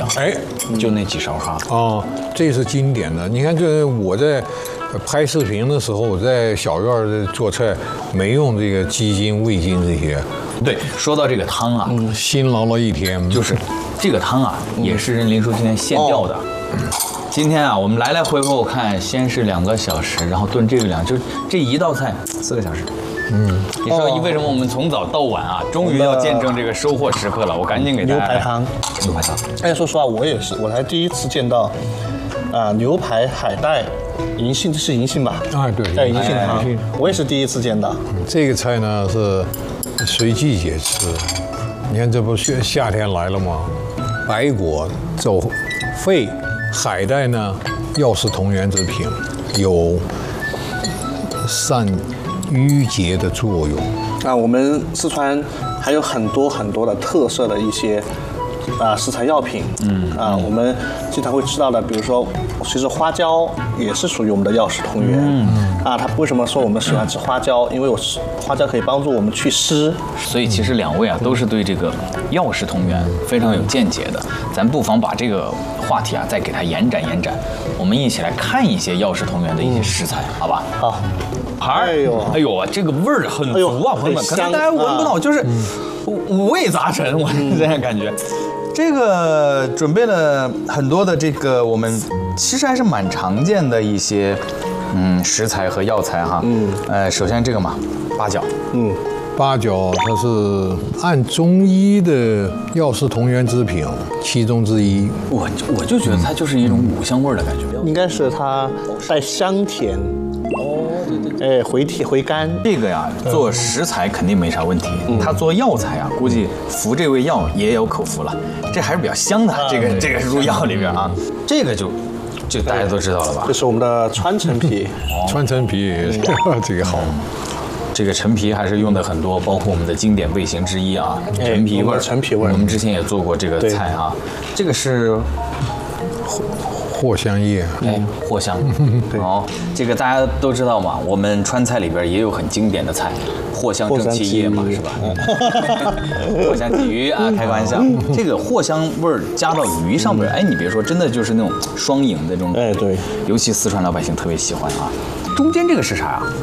样，就那几勺哈。 哦，这是经典的。你看，这我在拍视频的时候，我在小院做菜，没用这个鸡精、味精这些。 对，说到这个汤啊， 辛劳了一天， 就是这个汤啊，也是任林叔今天现调的。今天啊，我们来来回回我看，先是2个小时，然后炖这个量，就这一道菜4个小时。你说为什么我们从早到晚啊，终于要见证这个收获时刻了？我赶紧给大家牛排汤。 牛排汤。 哎，说实话，我也是，我才第一次见到牛排海带银杏，这是银杏吧？ 啊，对， 银杏汤，我也是第一次见到。 这个菜呢是随季节吃。你看，这不夏天来了吗？白果、走肺、海带呢，药食同源之品，有散淤结的作用。 我们四川还有很多很多的特色的一些食材药品，我们经常会吃到的，比如说，其实花椒也是属于我们的药食同源。它为什么说我们喜欢吃花椒？因为花椒可以帮助我们祛湿。 所以其实2位啊都是对这个药食同源非常有见解的。咱不妨把这个话题啊再给它延展延展，我们一起来看一些药食同源的一些食材，好吧？ 好。 哎呦，这个味儿很足啊，朋友们，可能大家闻不到，就是五味杂陈，我这样感觉。这个准备了很多的这个我们其实还是蛮常见的一些食材和药材哈。首先这个嘛，八角。 八角它是按中医的药食同源之品其中之一。 我就觉得它就是一种五香味儿的感觉， 应该是它带香甜。回甘。 这个呀，做食材肯定没啥问题。他做药材啊，估计服这味药也有口福了。这还是比较香的，这个入药里边啊，这个就大家都知道了吧？ 这是我们的川陈皮。 川陈皮，这个好。 这个陈皮还是用的很多，包括我们的经典味型之一啊，陈皮味儿。 陈皮味儿， 我们之前也做过这个菜啊。这个是藿香叶， 藿香。好，这个大家都知道嘛，我们川菜里边也有很经典的菜，藿香正气叶嘛，是吧？藿香鲫鱼啊，开个玩笑。这个藿香味儿加到鱼上边，你别说，真的就是那种双赢的这种。 对， 尤其四川老百姓特别喜欢啊。中间这个是啥呀？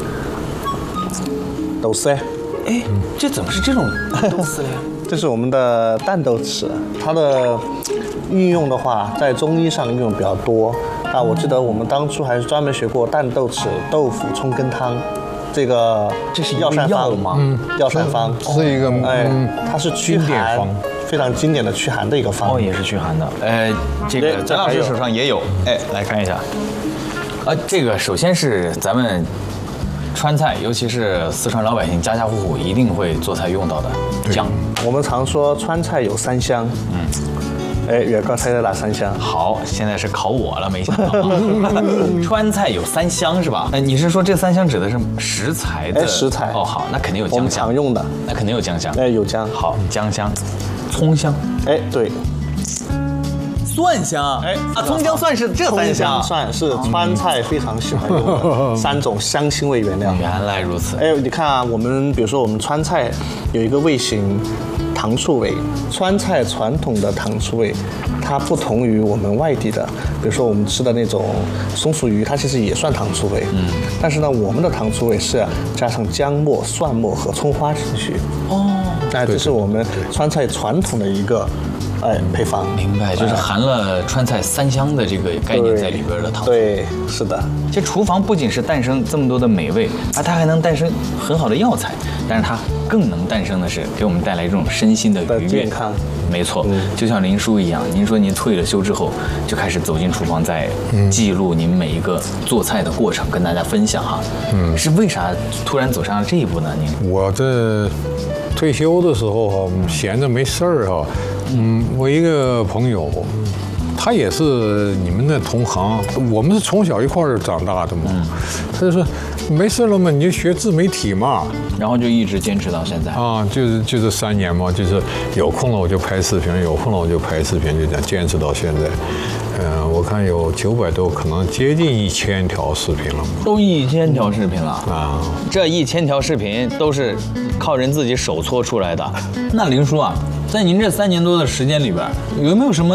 豆丝。 这怎么是这种豆丝呀？ 这是我们的淡豆豉，它的运用的话，在中医上运用比较多。我记得我们当初还是专门学过淡豆豉豆腐葱羹汤，这是药膳方吗？ 药膳方是一个它是驱寒，非常经典的驱寒的一个方。 也是驱寒的。这个张老师手上也有，来看一下。这个首先是咱们川菜，尤其是四川老百姓家家户户一定会做菜用到的姜。 我们常说川菜有3香。远哥猜的哪3香？ 好，现在是考我了，没想到。川菜有3香是吧？你是说这3香指的是食材的？ 食材。 好，那肯定有姜香。 我们常用的。 那肯定有姜香。 有姜。 好，姜香，葱香。 对。 蒜香。葱姜蒜是这3香。 蒜是川菜非常喜欢用的3种香腥味原料。 原来如此。 你看啊，比如说我们川菜有一个味型。糖醋味，川菜传统的糖醋味，它不同于我们外地的，比如说我们吃的那种松鼠鱼，它其实也算糖醋味，但是呢，我们的糖醋味是加上姜末、蒜末和葱花进去。这是我们川菜传统的一个配方。 明白，就是含了川菜3香的这个概念在里边的糖醋。 对，是的。 这厨房不仅是诞生这么多的美味，它还能诞生很好的药材，但是它更能诞生的是给我们带来这种身心的愉悦、 健康。 没错，就像林叔一样，您说您退了休之后就开始走进厨房，在记录您每一个做菜的过程，跟大家分享哈。是为啥突然走上了这一步呢？您？ 我这退休的时候哈，闲着没事儿哈，我一个朋友。他也是你们的同行，我们是从小一块儿长大的嘛。他就说没事了嘛，你就学自媒体嘛， 然后就一直坚持到现在啊，就是3年嘛，就是有空了我就拍视频，有空了我就拍视频，就这样坚持到现在。我看有900多，可能接近1000条视频了嘛。 都1000条视频了啊！ 这1000条视频都是靠人自己手搓出来的。那林叔啊，在您这3年多的时间里边，有没有什么